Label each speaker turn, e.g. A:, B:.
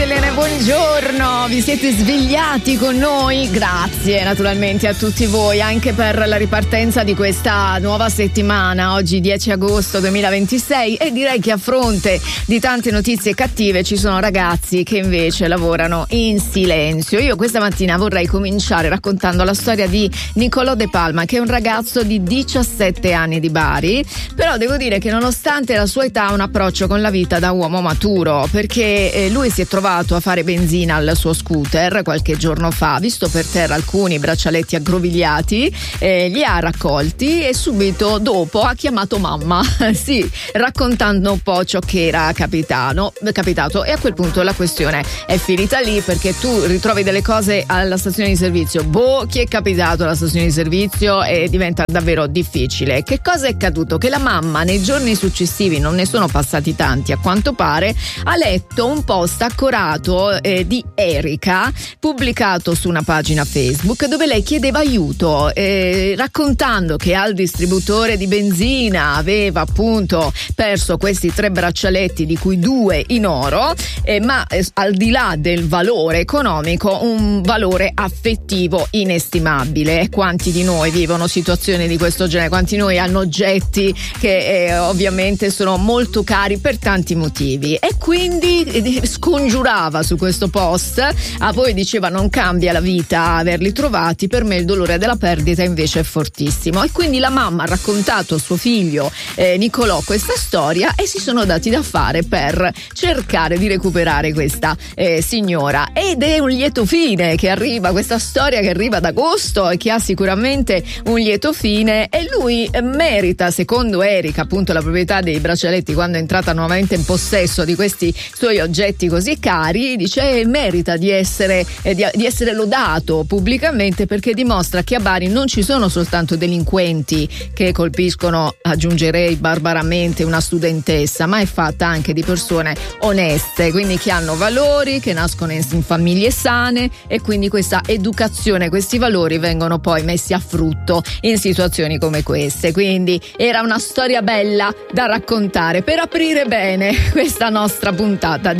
A: Selene, buongiorno, vi siete svegliati con noi? Grazie naturalmente a tutti voi anche per la ripartenza di questa nuova settimana, oggi 10 agosto 2026, e direi che a fronte di tante notizie cattive ci sono ragazzi che invece lavorano in silenzio. Io questa mattina vorrei cominciare raccontando la storia di Nicolò De Palma, che è un ragazzo di 17 anni di Bari, però devo dire che nonostante la sua età ha un approccio con la vita da uomo maturo, perché lui si è trovato a fare benzina al suo scooter qualche giorno fa, ha visto per terra alcuni braccialetti aggrovigliati, li ha raccolti e subito dopo ha chiamato mamma, sì, raccontando un po' ciò che era capitato, e a quel punto la questione è finita lì, perché tu ritrovi delle cose alla stazione di servizio, chi è capitato alla stazione di servizio, e diventa davvero difficile. Che cosa è accaduto? Che la mamma nei giorni successivi, non ne sono passati tanti a quanto pare, ha letto un post accorato di Erika pubblicato su una pagina Facebook dove lei chiedeva aiuto, raccontando che al distributore di benzina aveva appunto perso questi 3 braccialetti, di cui 2 in oro, ma al di là del valore economico un valore affettivo inestimabile. Quanti di noi vivono situazioni di questo genere? Quanti di noi hanno oggetti che ovviamente sono molto cari per tanti motivi? E quindi scongiurava su questo post, a voi diceva non cambia la vita averli trovati, per me il dolore della perdita invece è fortissimo. E quindi la mamma ha raccontato a suo figlio Nicolò questa storia, e si sono dati da fare per cercare di recuperare questa signora, ed è un lieto fine che arriva, questa storia che arriva ad agosto e che ha sicuramente un lieto fine, e lui merita, secondo Erika, appunto la proprietà dei braccialetti, quando è entrata nuovamente in possesso di questi suoi oggetti così cari, dice merita di essere lodato pubblicamente, perché dimostra che a Bari non ci sono soltanto delinquenti che colpiscono, aggiungerei barbaramente, una studentessa, ma è fatta anche di persone oneste, quindi che hanno valori, che nascono in famiglie sane, e quindi questa educazione, questi valori vengono poi messi a frutto in situazioni come queste. Quindi era una storia bella da raccontare per aprire bene questa nostra puntata